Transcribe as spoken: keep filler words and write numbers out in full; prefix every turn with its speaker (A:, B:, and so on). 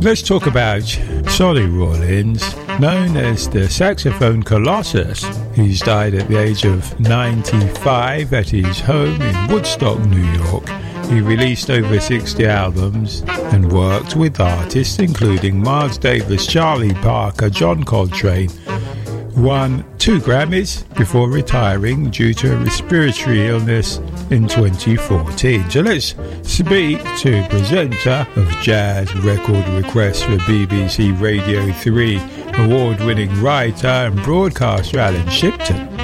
A: Let's talk about Sonny Rollins, known as the saxophone colossus. He's died at the age of ninety-five at his home in Woodstock, New York. He released over sixty albums and worked with artists including Miles Davis, Charlie Parker, John Coltrane. Won two Grammys before retiring due to a respiratory illness in twenty fourteen. So let's speak to presenter of Jazz Record Requests for B B C Radio three, award-winning writer and broadcaster Alan Shipton.